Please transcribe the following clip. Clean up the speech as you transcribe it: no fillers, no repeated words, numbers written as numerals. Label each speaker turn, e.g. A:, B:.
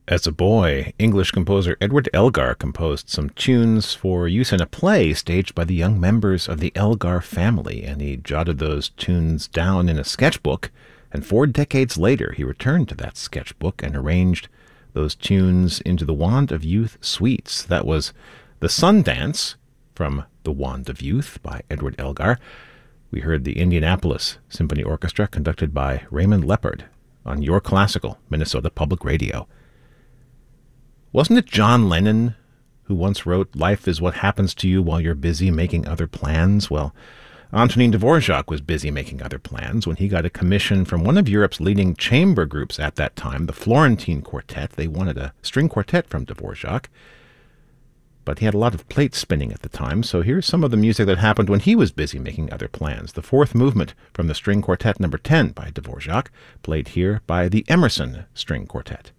A: As a boy, English composer Edward Elgar composed some tunes for use in a play staged by the young members of the Elgar family, and he jotted those tunes down in a sketchbook, and 4 decades later he returned to that sketchbook and arranged those tunes into the Wand of Youth suites. That was The Sundance from The Wand of Youth by Edward Elgar. We heard the Indianapolis Symphony Orchestra conducted by Raymond Leppard on Your Classical, Minnesota Public Radio. Wasn't it John Lennon who once wrote, "Life is what happens to you while you're busy making other plans"? Well, Antonin Dvorak was busy making other plans when he got a commission from one of Europe's leading chamber groups at that time, the Florentine Quartet. They wanted a string quartet from Dvorak, but he had a lot of plate spinning at the time, so here's some of the music that happened when he was busy making other plans. The fourth movement from the String Quartet No. 10 by Dvorak, played here by the Emerson String Quartet.